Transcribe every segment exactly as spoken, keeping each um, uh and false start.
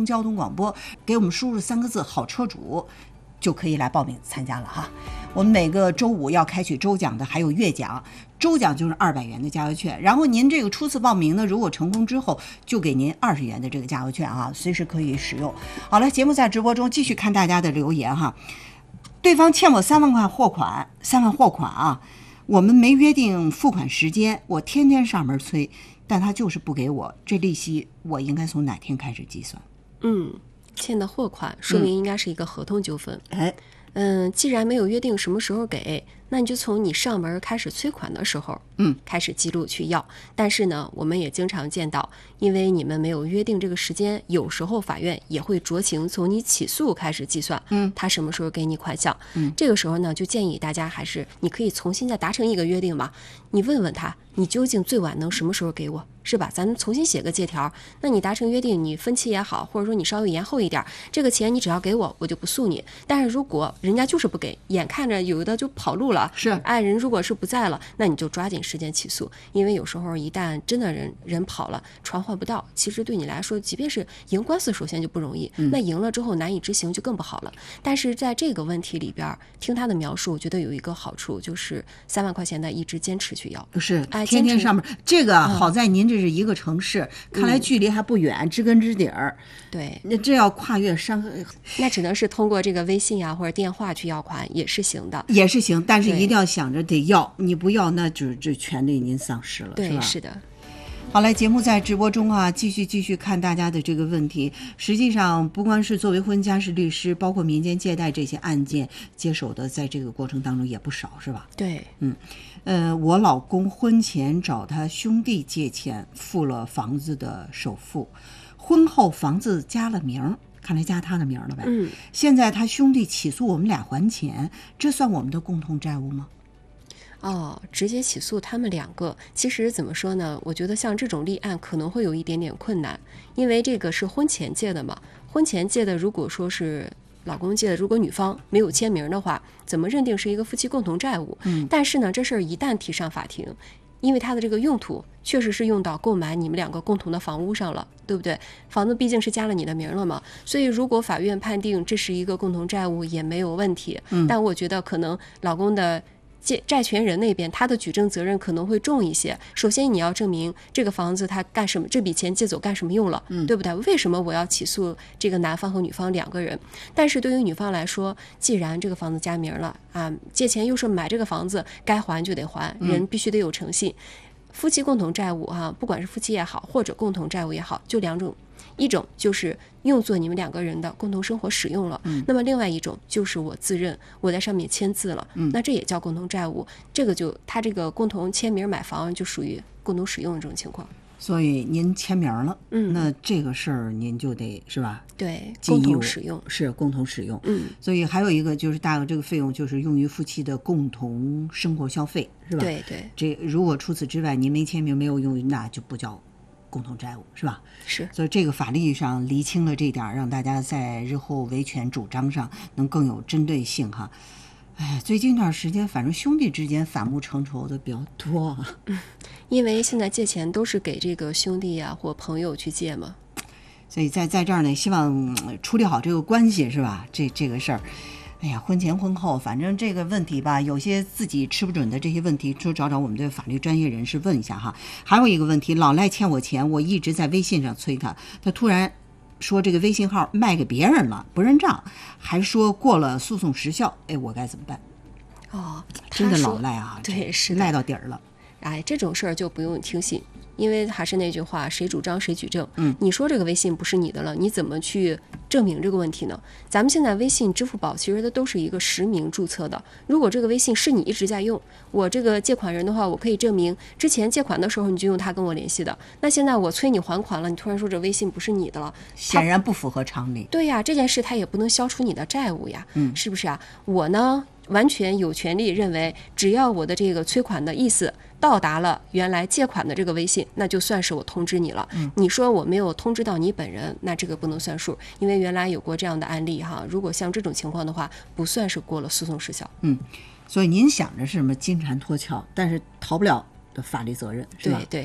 通交通广播，给我们输入三个字好车主，就可以来报名参加了哈。我们每个周五要开取周奖的，还有月奖。周奖就是二百元的加油券，然后您这个初次报名呢，如果成功之后，就给您二十元的这个加油券啊，随时可以使用。好了，节目在直播中继续看大家的留言哈。对方欠我三万块货款，三万货款啊，我们没约定付款时间，我天天上门催，但他就是不给我，这利息我应该从哪天开始计算？ 嗯，欠的货款说明应该是一个合同纠纷。 哎、 嗯，嗯，既然没有约定什么时候给，那你就从你上门开始催款的时候， 嗯， 开始记录去要。但是呢，我们也经常见到，因为你们没有约定这个时间，有时候法院也会酌情从你起诉开始计算， 嗯， 他什么时候给你款项， 嗯， 这个时候呢，就建议大家还是你可以重新再达成一个约定嘛，你问问他，你究竟最晚能什么时候给我，是吧？咱们重新写个借条，那你达成约定，你分期也好，或者说你稍微延后一点，这个钱你只要给我，我就不诉你。但是如果人家就是不给，眼看着有的就跑路了， 是， 哎，人如果是不在了，那你就抓紧时间起诉，因为有时候一旦真的人人跑了，传唤不到，其实对你来说，即便是赢官司，首先就不容易， 嗯、 那赢了之后难以执行就更不好了。但是在这个问题里边，听他的描述，我觉得有一个好处就是三万块钱的一直坚持去要， 不是， 哎， 天天上门，这个好在您这是一个城市， 嗯、 看来距离还不远，知根知底儿。 对， 那这要跨越山河， 那只能是通过这个微信啊或者电话去要款也是行的， 也是行，但是一定要想着得要，你不要那就这权利您丧失了， 对， 是吧？ 是的。 好嘞，节目在直播中啊，继续继续看大家的这个问题。实际上，不光是作为婚家事律师，包括民间借贷这些案件接手的，在这个过程当中也不少，是吧？ 对， 嗯，呃，我老公婚前找他兄弟借钱，付了房子的首付，婚后房子加了名，看来加他的名了呗。 嗯， 现在他兄弟起诉我们俩还钱，这算我们的共同债务吗？ 哦，直接起诉他们两个，其实怎么说呢？我觉得像这种立案可能会有一点点困难，因为这个是婚前借的嘛。婚前借的，如果说是老公借的，如果女方没有签名的话，怎么认定是一个夫妻共同债务？ 嗯， 但是呢，这事儿一旦提上法庭，因为它的这个用途确实是用到购买你们两个共同的房屋上了，对不对？房子毕竟是加了你的名了嘛，所以如果法院判定这是一个共同债务也没有问题。 嗯， 但我觉得可能老公的借债权人那边他的举证责任可能会重一些。首先你要证明这个房子他干什么，这笔钱借走干什么用了， 嗯， 对不对？为什么我要起诉这个男方和女方两个人？但是对于女方来说，既然这个房子加名了啊，借钱又是买这个房子，该还就得还，人必须得有诚信。夫妻共同债务哈、啊，不管是夫妻也好，或者共同债务也好，就两种。一种就是用作你们两个人的共同生活使用了， 嗯， 那么另外一种就是我自认我在上面签字了， 嗯， 那这也叫共同债务，这个就他这个共同签名买房就属于共同使用的这种情况。 所以您签名了， 嗯， 那这个事儿您就得是吧？ 对，共同使用是共同使用， 嗯， 所以还有一个就是大概这个费用就是用于夫妻的共同生活消费，是吧？ 对对， 这如果除此之外您没签名没有用，那就不叫共同债务，是吧？ 是， 所以这个法律上厘清了这点，让大家在日后维权主张上能更有针对性哈。哎，最近一段时间，反正兄弟之间反目成仇的比较多啊。 嗯，因为现在借钱都是给这个兄弟啊或朋友去借嘛， 所以在在这儿呢，希望、嗯、处理好这个关系，是吧？这这个事儿。哎呀，婚前婚后，反正这个问题吧，有些自己吃不准的这些问题，就找找我们的法律专业人士问一下哈。还有一个问题，老赖欠我钱，我一直在微信上催他，他突然说这个微信号卖给别人了，不认账，还说过了诉讼时效，哎，我该怎么办？ 哦， 真的老赖啊， 对，是赖到底儿了。 哎，这种事儿就不用听信。因为还是那句话，谁主张谁举证。 嗯， 你说这个微信不是你的了，你怎么去证明这个问题呢？咱们现在微信、支付宝其实它都是一个实名注册的。如果这个微信是你一直在用，我这个借款人的话，我可以证明之前借款的时候你就用它跟我联系的。那现在我催你还款了，你突然说这微信不是你的了， 显然不符合常理。 对呀，这件事它也不能消除你的债务呀， 嗯， 是不是啊？我呢，完全有权利认为，只要我的这个催款的意思到达了原来借款的这个微信，那就算是我通知你了。 嗯， 你说我没有通知到你本人，那这个不能算数，因为原来有过这样的案例哈。如果像这种情况的话，不算是过了诉讼时效。 嗯，所以您想着是什么金蝉脱壳，但是逃不了的法律责任，是吧？ 对对。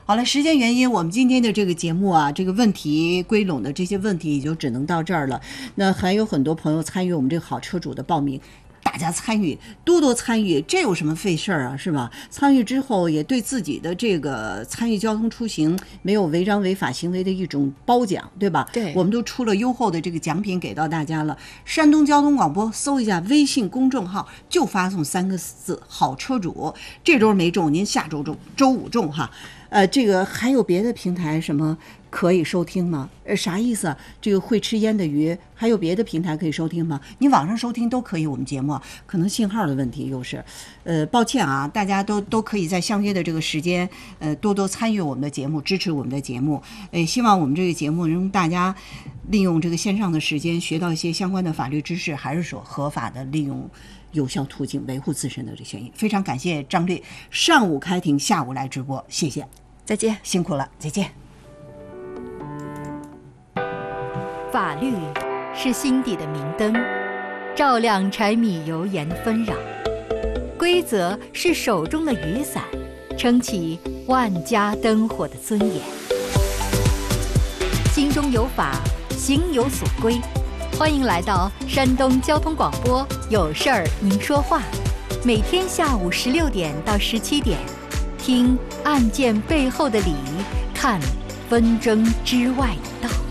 好了，时间原因，我们今天的这个节目啊，这个问题归拢的这些问题也就只能到这儿了。那还有很多朋友参与我们这个好车主的报名。大家参与，多多参与，这有什么费事儿啊，是吧？参与之后也对自己的这个参与交通出行没有违章违法行为的一种褒奖，对吧？ 对， 我们都出了优厚的这个奖品给到大家了。山东交通广播搜一下微信公众号，就发送三个字“好车主”。这周没中，您下周中，周五中哈。呃，这个还有别的平台什么可以收听吗？呃，啥意思啊？这个会吃烟的鱼还有别的平台可以收听吗？你网上收听都可以，我们节目可能信号的问题又是，呃，抱歉啊，大家都都可以在相约的这个时间，呃，多多参与我们的节目，支持我们的节目。呃，希望我们这个节目能大家利用这个线上的时间学到一些相关的法律知识，还是说合法的利用有效途径维护自身的这权益。非常感谢张队上午开庭，下午来直播，谢谢。 再见， 辛苦了，再见。 法律是心底的明灯，照亮柴米油盐纷扰；规则是手中的雨伞，撑起万家灯火的尊严。心中有法，行有所归。欢迎来到山东交通广播，有事儿您说话，每天下午十六点到十七点。听案件背后的理，看纷争之外的道。